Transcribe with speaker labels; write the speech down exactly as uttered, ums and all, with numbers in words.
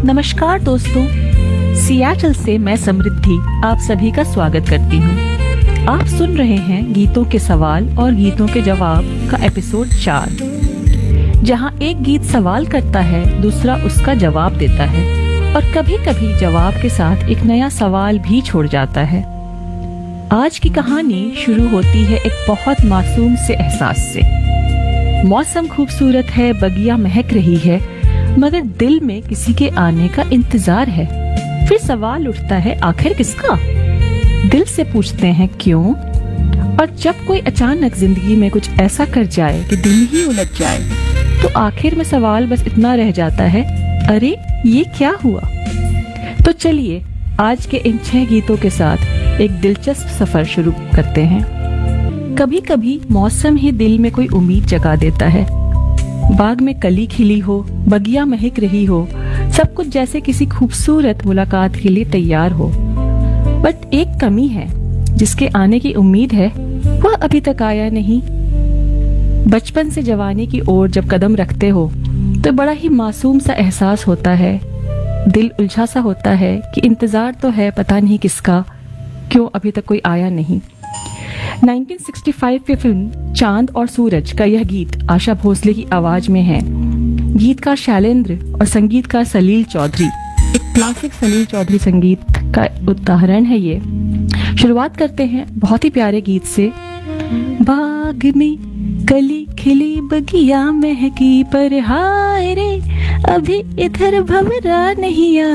Speaker 1: नमस्कार दोस्तों, सियाटल से मैं समृद्धि आप सभी का स्वागत करती हूँ। आप सुन रहे हैं गीतों के सवाल और गीतों के जवाब का एपिसोड चार, जहाँ एक गीत सवाल करता है, दूसरा उसका जवाब देता है और कभी कभी जवाब के साथ एक नया सवाल भी छोड़ जाता है। आज की कहानी शुरू होती है एक बहुत मासूम से एहसास से। मौसम खूबसूरत है, बगिया महक रही है, मगर दिल में किसी के आने का इंतजार है। फिर सवाल उठता है, आखिर किसका? दिल से पूछते हैं क्यों? और जब कोई अचानक जिंदगी में कुछ ऐसा कर जाए कि दिल ही उलझ जाए, तो आखिर में सवाल बस इतना रह जाता है, अरे ये क्या हुआ? तो चलिए आज के इन छह गीतों के साथ एक दिलचस्प सफर शुरू करते हैं। कभी कभी मौसम ही दिल में कोई उम्मीद जगा देता है। बाग में कली खिली हो, बगिया महक रही हो, सब कुछ जैसे किसी खूबसूरत मुलाकात के लिए तैयार हो। बट एक कमी है, जिसके आने की उम्मीद है वह अभी तक आया नहीं। बचपन से जवानी की ओर जब कदम रखते हो तो बड़ा ही मासूम सा एहसास होता है। दिल उलझा सा होता है कि इंतजार तो है, पता नहीं किसका, क्यों अभी तक कोई आया नहीं। उन्नीस सौ पैंसठ की फिल्म चांद और सूरज का यह गीत आशा भोसले की आवाज में है। गीतकार शैलेंद्र और संगीतकार सलील चौधरी, एक क्लासिक सलील चौधरी संगीत का उदाहरण है ये। शुरुआत करते हैं बहुत ही प्यारे गीत से। बाग में कली खिली बगिया महकी, पर हाय रे अभी इधर भंवरा नहीं आ